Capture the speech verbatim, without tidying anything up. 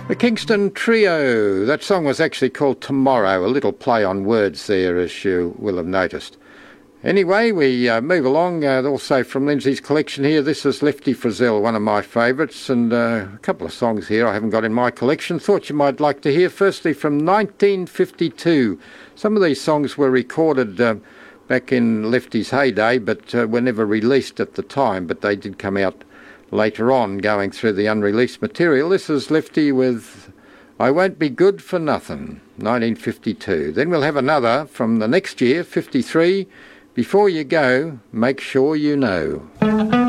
The Kingston Trio. That song was actually called Tomorrow, a little play on words there, as you will have noticed. Anyway, we uh, move along, uh, also from Lindsay's collection here. This is Lefty Frizzell, one of my favourites, and uh, a couple of songs here I haven't got in my collection. Thought you might like to hear, firstly from nineteen fifty-two. Some of these songs were recorded uh, back in Lefty's heyday, but uh, were never released at the time, but they did come out later on, going through the unreleased material. This is Lefty with I Won't Be Good for Nothing, nineteen fifty-two. Then we'll have another from the next year, fifty-three, Before You Go, Make Sure You Know.